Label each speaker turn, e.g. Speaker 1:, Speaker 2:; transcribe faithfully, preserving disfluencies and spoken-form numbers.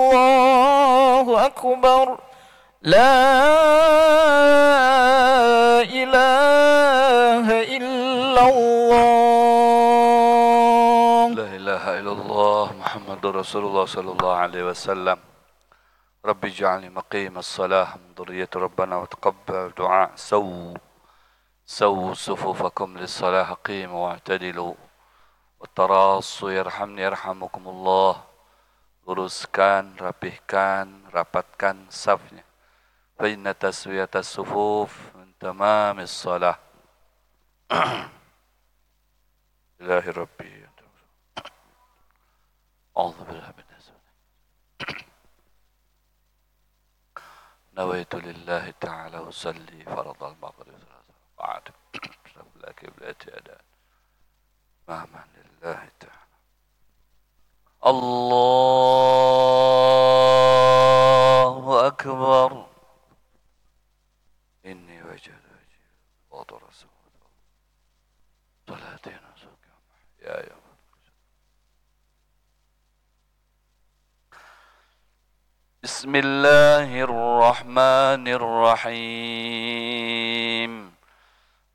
Speaker 1: الله أكبر لا إله إلا الله
Speaker 2: لا إله إلا الله محمد رسول الله صلى الله عليه وسلم ربي اجعلني مقيم الصلاة من ذرية ربنا وتقبل دعاء سو سووا صفوفكم للصلاة قيموا واعتدلوا والتراصوا يرحمني يرحمكم الله. Luruskan, rapihkan, rapatkan safnya. Fa inna taswiyatas sufuf min tamamis salah. Billahi rabbi. A'udzu billahi minas نويت لله تعالى أصلي فرض المغرب بعد قبل قبلة أذان مهما لله تعالى الله أكبر إني وجد وجهي وضر سود صلاتي نسك يا يوم بسم الله الرحمن الرحيم